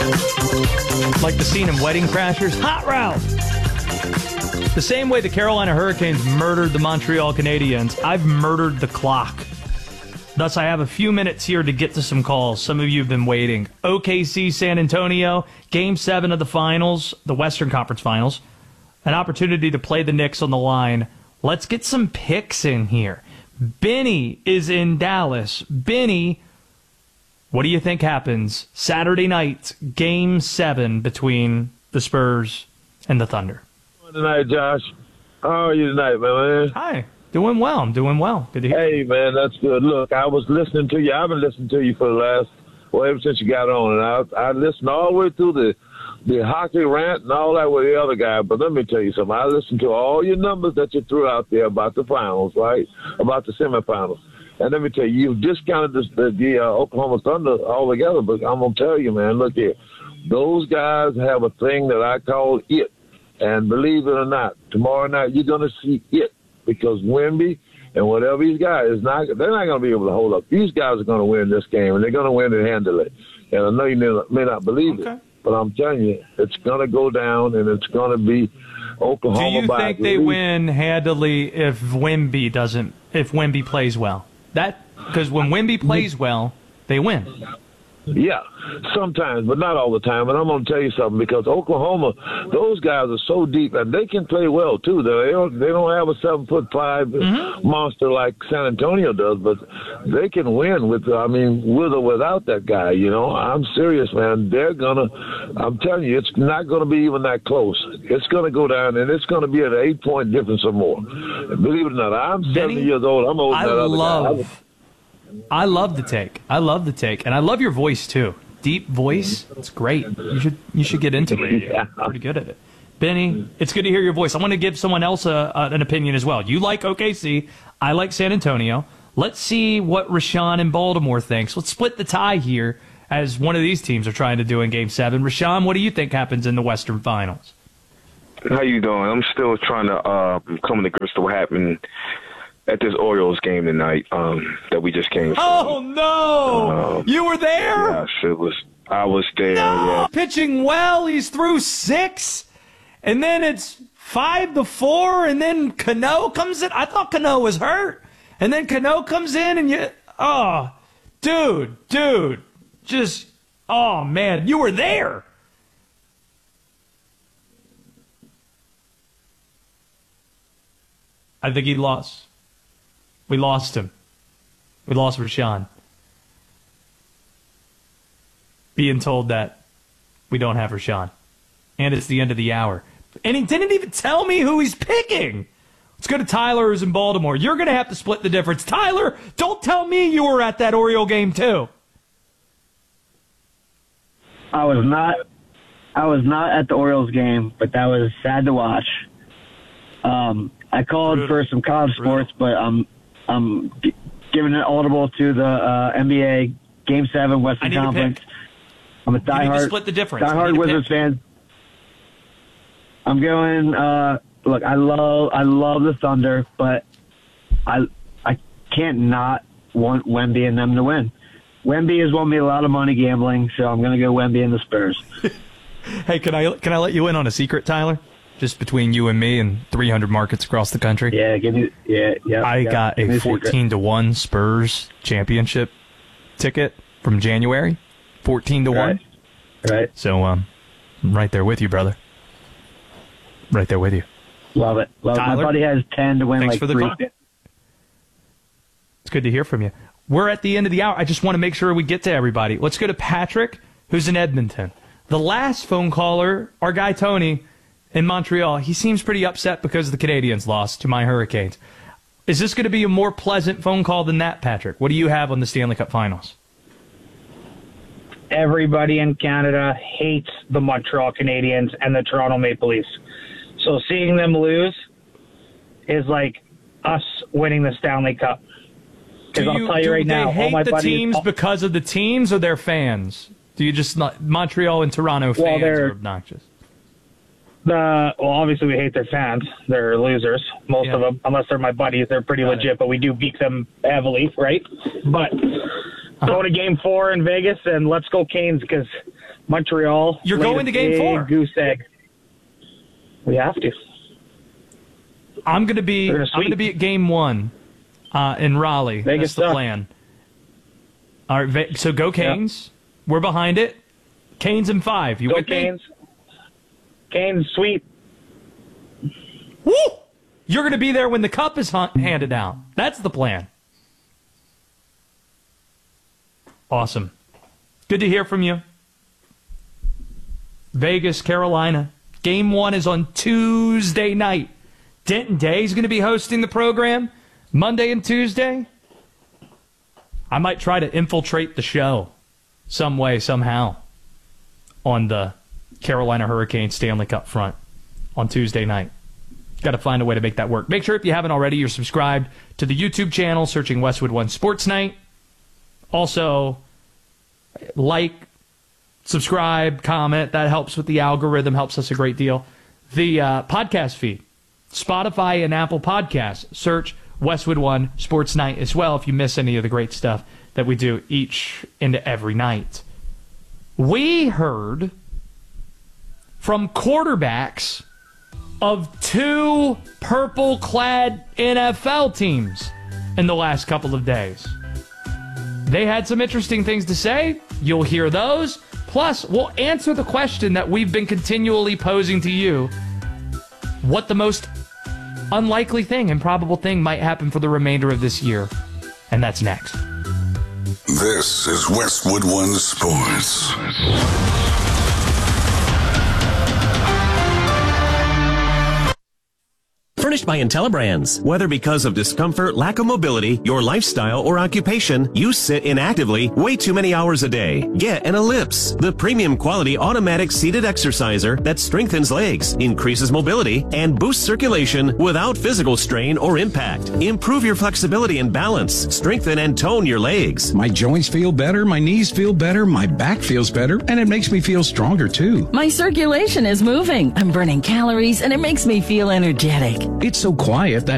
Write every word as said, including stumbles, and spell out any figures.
Like the scene in Wedding Crashers. Hot route! The same way the Carolina Hurricanes murdered the Montreal Canadiens, I've murdered the clock. Thus, I have a few minutes here to get to some calls. Some of you have been waiting. O K C San Antonio, Game seven of the finals, the Western Conference Finals. An opportunity to play the Knicks on the line. Let's get some picks in here. Benny is in Dallas. Benny, what do you think happens Saturday night, Game seven between the Spurs and the Thunder? Tonight, Josh. How are you tonight, man? Hi. Doing well. I'm doing well. Good to hear. Hey, man, that's good. Look, I was listening to you. I've been listening to you for the last, well, ever since you got on. And I, I listened all the way through the, the hockey rant and all that with the other guy. But let me tell you something. I listened to all your numbers that you threw out there about the finals, right? About the semifinals. And let me tell you, you discounted this, the, the uh, Oklahoma Thunder altogether. But I'm going to tell you, man, look here. Those guys have a thing that I call it. And believe it or not, tomorrow night you're going to see it. Because Wemby and whatever he's got is not, they're not going to be able to hold up. These guys are going to win this game, and they're going to win and handle it. And I know you may not, may not believe okay. it, but I'm telling you, it's going to go down, and it's going to be Oklahoma. Do you by think they least. win handily if Wemby doesn't, if Wemby plays well? That because when Wemby plays well, they win. Yeah, sometimes, but not all the time. And I'm going to tell you something, because Oklahoma, those guys are so deep, and they can play well, too. They don't, they don't have a seven foot five mm-hmm. monster like San Antonio does, but they can win with, I mean, with or without that guy, you know. I'm serious, man. They're going to, I'm telling you, it's not going to be even that close. It's going to go down, and it's going to be an eight-point difference or more. Believe it or not, I'm Benny, seventy years old. I'm older than I that other love, guy. I love the take. I love the take, and I love your voice too. Deep voice, it's great. You should you should get into it. Yeah. Pretty good at it. Benny, it's good to hear your voice. I want to give someone else a, a, an opinion as well. You like O K C, I like San Antonio. Let's see what Rashawn in Baltimore thinks. Let's split the tie here, as one of these teams are trying to do in Game seven. Rashawn, what do you think happens in the Western Finals? How you doing? I'm still trying to uh, come to grips to what happened at this Orioles game tonight um, that we just came from. Oh, no! Um, you were there? Yes, it was. I was there, no! yeah. Pitching well, he's through six, and then it's five to four, and then Cano comes in. I thought Cano was hurt, and then Cano comes in, and you, oh, dude, dude, just, oh, man, you were there. I think he lost. We lost him. We lost Rashawn. Being told that we don't have Rashawn. And it's the end of the hour. And he didn't even tell me who he's picking. Let's go to Tyler, who's in Baltimore. You're going to have to split the difference. Tyler, don't tell me you were at that Oriole game too. I was not. I was not at the Orioles game, but that was sad to watch. Um, I called Brutal. for some college sports, Brutal. but I'm I'm g- giving an audible to the uh, N B A Game Seven Western Conference. I'm a diehard split the difference. diehard Wizards fan. I'm going. Uh, look, I love I love the Thunder, but I I can't not want Wemby and them to win. Wemby has won me a lot of money gambling, so I'm going to go Wemby and the Spurs. Hey, can I can I let you in on a secret, Tyler? Just between you and me and three hundred markets across the country. Yeah, give me. Yeah, yeah. I yeah, got a fourteen to one Spurs championship ticket from January. Fourteen to one. Right. So um, I'm right there with you, brother. Right there with you. Love it. Love Tyler, it. My buddy has ten to win. Thanks like for the three. call. It's good to hear from you. We're at the end of the hour. I just want to make sure we get to everybody. Let's go to Patrick, who's in Edmonton. The last phone caller, our guy Tony, in Montreal, he seems pretty upset because the Canadiens lost to my Hurricanes. Is this going to be a more pleasant phone call than that, Patrick? What do you have on the Stanley Cup Finals? Everybody in Canada hates the Montreal Canadiens and the Toronto Maple Leafs. So seeing them lose is like us winning the Stanley Cup. Do, I'll you, tell you do right they now, hate all my the buddies, teams all, because of the teams or their fans? Do you just not Montreal and Toronto fans well, are obnoxious? The well, obviously we hate their fans. They're losers, most yeah. of them, unless they're my buddies. They're pretty Got legit, it. but we do beat them heavily, right? But uh-huh. go to Game Four in Vegas and let's go Canes, because Montreal. You're laid going a to game big four. Goose egg. We have to. I'm going to be We're gonna I'm going to sweep. be at game one uh, in Raleigh. Vegas That's the sucks. plan. All right, Ve- so go Canes. We're behind it. Canes in five. You Go with me? Canes. Canes sweep. Woo! You're going to be there when the cup is hunt- handed out. That's the plan. Awesome. Good to hear from you. Vegas, Carolina. Game one is on Tuesday night. Denton Day is going to be hosting the program Monday and Tuesday. I might try to infiltrate the show some way, somehow, on the Carolina Hurricanes Stanley Cup front on Tuesday night. Got to find a way to make that work. Make sure if you haven't already, you're subscribed to the YouTube channel, searching Westwood One Sports Night. Also, like, subscribe, comment. That helps with the algorithm, helps us a great deal. The uh, podcast feed, Spotify and Apple Podcasts. Search Westwood One Sports Night as well if you miss any of the great stuff that we do each and every night. We heard from quarterbacks of two purple-clad N F L teams in the last couple of days. They had some interesting things to say. You'll hear those. Plus, we'll answer the question that we've been continually posing to you. What the most unlikely thing, improbable thing might happen for the remainder of this year. And that's next. This is Westwood One Sports. Furnished by IntelliBrands. Whether because of discomfort, lack of mobility, your lifestyle, or occupation, you sit inactively way too many hours a day. Get an Ellipse, the premium quality automatic seated exerciser that strengthens legs, increases mobility, and boosts circulation without physical strain or impact. Improve your flexibility and balance. Strengthen and tone your legs. My joints feel better, my knees feel better, my back feels better, and it makes me feel stronger too. My circulation is moving. I'm burning calories, and it makes me feel energetic. It's so quiet that